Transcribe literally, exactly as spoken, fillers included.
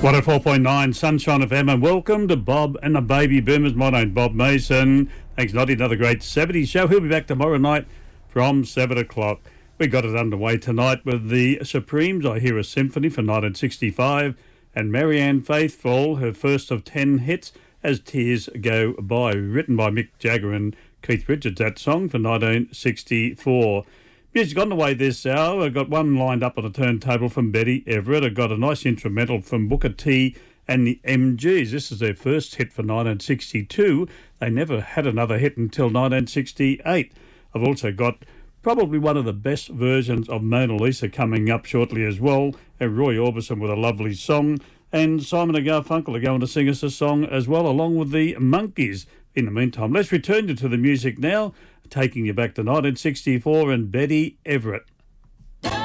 one oh four point nine Sunshine F M, and welcome to Bob and the Baby Boomers. My name's Bob Mason. Thanks, Noddy. Another great seventies show. He'll be back tomorrow night from seven o'clock. We got it underway tonight with the Supremes, I Hear a Symphony from nineteen sixty-five, and Marianne Faithfull, her first of ten hits, As Tears Go By, written by Mick Jagger and Keith Richards, that song from nineteen sixty-four. Music on the way this hour. I've got one lined up on a turntable from Betty Everett. I've got a nice instrumental from Booker T and the M Gs. This is their first hit for nineteen sixty-two. They never had another hit until nineteen sixty-eight. I've also got probably one of the best versions of Mona Lisa coming up shortly as well, and Roy Orbison with a lovely song, and Simon and Garfunkel are going to sing us a song as well, along with the Monkees. In the meantime, let's return you to the music now, taking you back to nineteen sixty-four and Betty Everett.